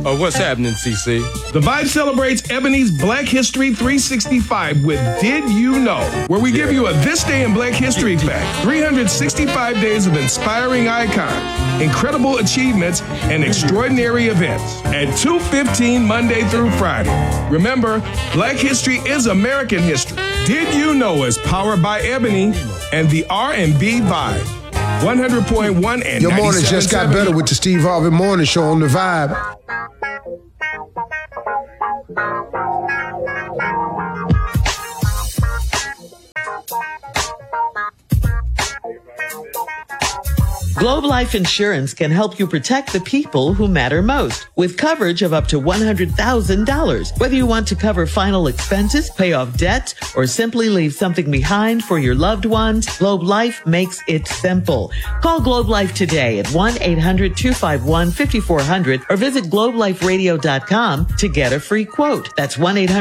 Oh, what's happening, CC? The Vibe celebrates Ebony's Black History 365 with Did You Know? Where we give you a This Day in Black History fact. 365 days of inspiring icons, incredible achievements, and extraordinary events. At 2:15 Monday through Friday. Remember, Black History is American history. Did You Know is powered by Ebony and the R&B Vibe. 100.1 and Your morning just got 97.7. better with the Steve Harvey Morning Show on the Vibe. Globe Life Insurance can help you protect the people who matter most with coverage of up to $100,000. Whether you want to cover final expenses, pay off debt, or simply leave something behind for your loved ones, Globe Life makes it simple. Call Globe Life today at 1-800-251-5400 or visit globeliferadio.com to get a free quote. That's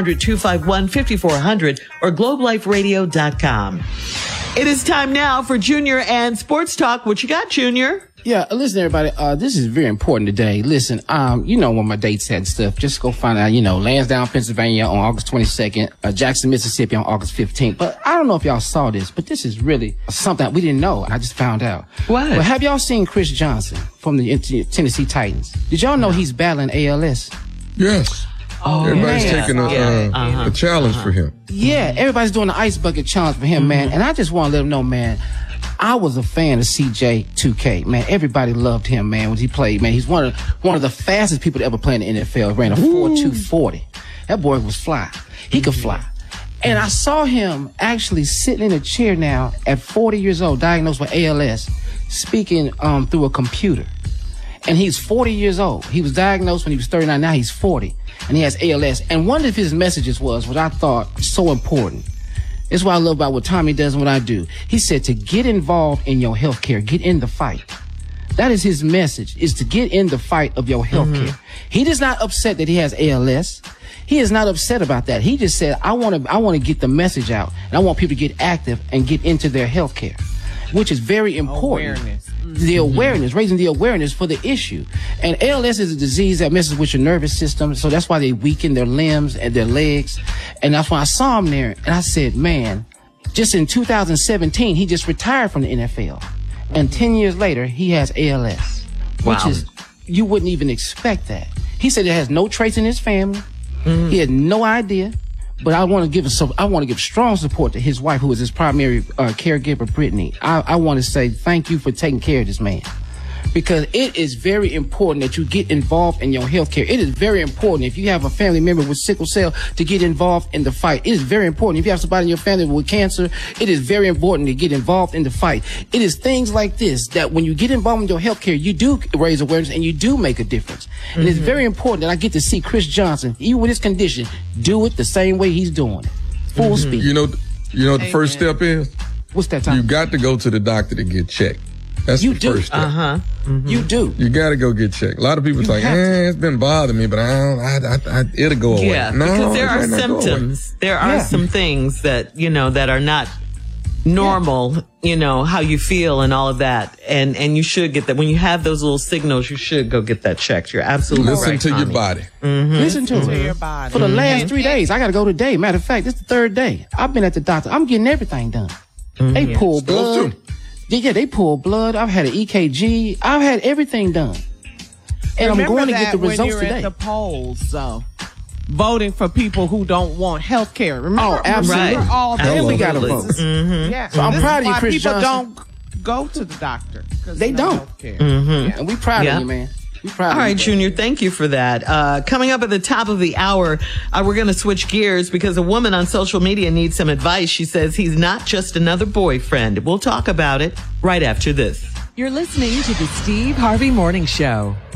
1-800-251-5400 or globeliferadio.com. It is time now for Junior and Sports Talk. What you got, Junior? Yeah, listen, everybody. This is very important today. Listen, you know when my dates had stuff. Just go find out. Lansdowne, Pennsylvania on August 22nd, Jackson, Mississippi on August 15th. But I don't know if y'all saw this, but this is really something we didn't know. I just found out. What? Well, have y'all seen Chris Johnson from the Tennessee Titans? Did y'all know he's battling ALS? Yes. Oh, Everybody's man. taking a challenge for him. Yeah, everybody's doing the ice bucket challenge for him, man. And I just want to let him know, man, I was a fan of CJ 2K, man. Everybody loved him, man, when he played, man. He's one of the fastest people to ever play in the NFL. He ran a 4.240. That boy was fly. He could fly. And I saw him actually sitting in a chair now at 40 years old, diagnosed with ALS, speaking through a computer. And he's 40 years old. He was diagnosed when he was 39. Now he's 40. And he has ALS. And one of his messages was, what I thought so important. It's what I love about what Tommy does and what I do. He said to get involved in your health care. Get in the fight. That is his message, is to get in the fight of your health care. He is not upset that he has ALS. He is not upset about that. He just said, I want to get the message out. And I want people to get active and get into their health care, which is very important. Awareness. The awareness, raising the awareness for the issue. And ALS is a disease that messes with your nervous system. So that's why they weaken their limbs and their legs. And that's why I saw him there. And I said, man, just in 2017, he just retired from the NFL. And 10 years later, he has ALS, which is, you wouldn't even expect that. He said it has no trace in his family. He had no idea. But I want to give strong support to his wife, who is his primary caregiver, Brittany. I want to say thank you for taking care of this man, because it is very important that you get involved in your health care. It is very important if you have a family member with sickle cell to get involved in the fight. It is very important if you have somebody in your family with cancer. It is very important to get involved in the fight. It is things like this that when you get involved in your health care, you do raise awareness and you do make a difference. And it's very important that I get to see Chris Johnson, even with his condition, do it the same way he's doing it. Full speed. You know what the first step is? What's that time? You got to go to the doctor to get checked. That's the first step. You do. You got to go get checked. A lot of people like, it's been bothering me, but it'll go away. Yeah, no, because there are it might not go away. symptoms. There are some things that, that are not normal, how you feel and all of that. And you should get that. When you have those little signals, you should go get that checked. You're absolutely Listen right, to Tommy. your body. Listen to your body. For the last 3 days, I got to go today. Matter of fact, this is the third day. I've been at the doctor. I'm getting everything done. They pull blood. Yeah, they pull blood. I've had an EKG. I've had everything done. And I'm going to get the results today. At the polls, voting for people who don't want health care. Remember, absolutely. We're all we got to vote. Yeah. So I'm proud of you, Chris people Johnson. Don't go to the doctor. They don't. And we proud of you, man. All right, Junior, thank you for that. Coming up at the top of the hour, we're going to switch gears because a woman on social media needs some advice. She says he's not just another boyfriend. We'll talk about it right after this. You're listening to the Steve Harvey Morning Show.